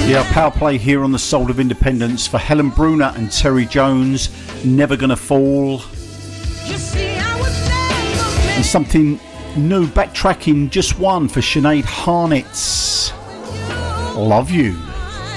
Yeah, power play here on the Soul of Independence for Helen Bruner and Terry Jones, Never Gonna Fall. And something new, backtracking just one for Sinead Harnett, Love You.